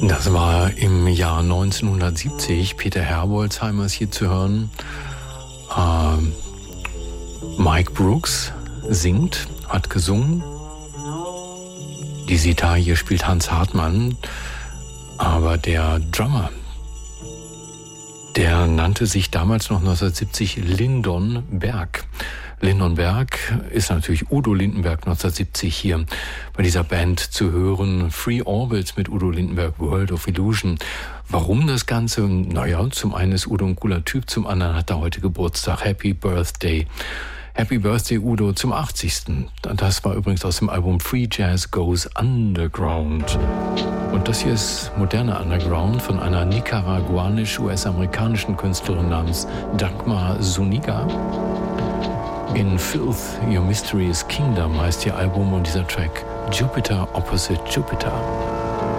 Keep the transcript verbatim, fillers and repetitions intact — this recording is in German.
Das war im Jahr neunzehnhundertsiebzig. Peter Herbolzheimer ist hier zu hören. Ähm, Mike Brooks singt, hat gesungen. Die Sitar hier spielt Hans Hartmann. Aber der Drummer, der nannte sich damals noch neunzehnhundertsiebzig Lyndon Berg. Lyndon Berg ist natürlich Udo Lindenberg neunzehnhundertsiebzig hier bei dieser Band zu hören. Free Orbit mit Udo Lindenberg, World of Illusion. Warum das Ganze? Naja, zum einen ist Udo ein cooler Typ, zum anderen hat er heute Geburtstag. Happy Birthday. Happy Birthday, Udo, zum achtzigsten. Das war übrigens aus dem Album Free Jazz Goes Underground. Und das hier ist moderner Underground von einer nicaraguanisch-U S-amerikanischen Künstlerin namens Dagmar Zuniga. In Filth, Your Mysterious Kingdom heißt ihr Album und dieser Track Jupiter Opposite Jupiter.